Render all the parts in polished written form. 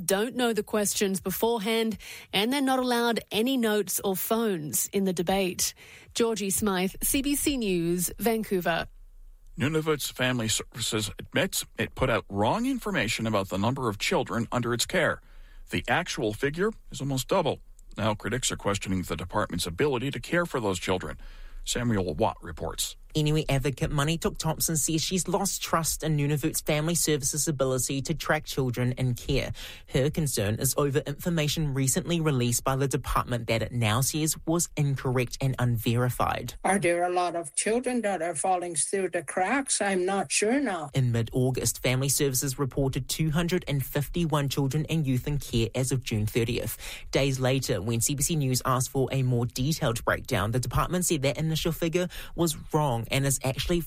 don't know the questions beforehand and they're not allowed any notes or phones in the debate. Georgie Smythe, CBC News, Vancouver. Nunavut's Family Services admits it put out wrong information about the number of children under its care. The actual figure is almost double. Now critics are questioning the department's ability to care for those children. Samuel Watt reports. Inuit advocate Manituk Thompson says she's lost trust in Nunavut's Family Services' ability to track children in care. Her concern is over information recently released by the department that it now says was incorrect and unverified. Are there a lot of children that are falling through the cracks? I'm not sure now. In mid-August, Family Services reported 251 children and youth in care as of June 30th. Days later, when CBC News asked for a more detailed breakdown, the department said that initial figure was wrong and is actually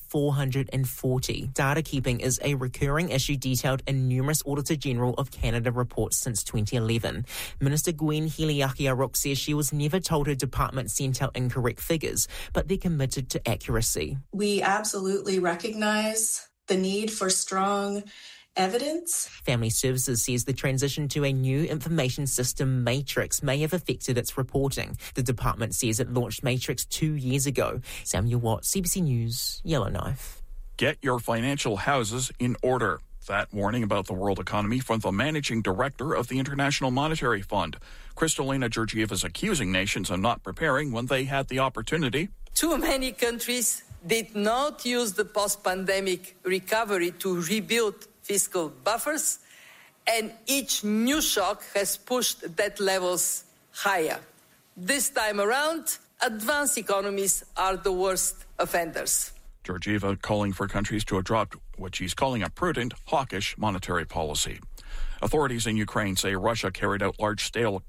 440. Data keeping is a recurring issue detailed in numerous Auditor General of Canada reports since 2011. Minister Gwen Hiliaki-Aruk says she was never told her department sent out incorrect figures, but they're committed to accuracy. We absolutely recognize the need for strong evidence. Family Services says the transition to a new information system, Matrix, may have affected its reporting. The department says it launched Matrix 2 years ago. Samuel Watt, CBC News, Yellowknife. Get your financial houses in order. That warning about the world economy from the managing director of the International Monetary Fund. Kristalina Georgieva is accusing nations of not preparing when they had the opportunity. Too many countries did not use the post-pandemic recovery to rebuild fiscal buffers, and each new shock has pushed debt levels higher. This time around, advanced economies are the worst offenders. Georgieva calling for countries to adopt what she's calling a prudent, hawkish monetary policy. Authorities in Ukraine say Russia carried out large-scale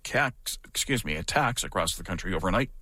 attacks across the country overnight.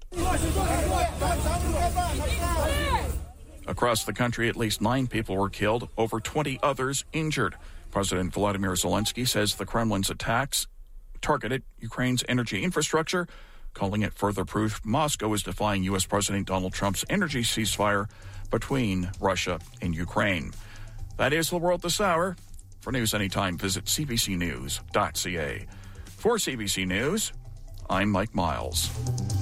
Across the country, at least 9 people were killed, over 20 others injured. President Volodymyr Zelensky says the Kremlin's attacks targeted Ukraine's energy infrastructure, calling it further proof Moscow is defying U.S. President Donald Trump's energy ceasefire between Russia and Ukraine. That is the world this hour. For news anytime, visit cbcnews.ca. For CBC News, I'm Mike Miles.